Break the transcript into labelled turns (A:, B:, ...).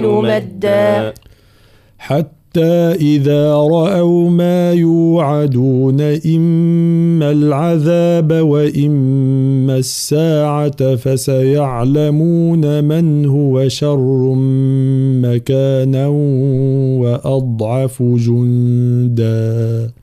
A: مدا
B: حتى إذا رأوا ما يوعدون إما العذاب وإما الساعة فسيعلمون من هو شر مكانا وأضعف جندا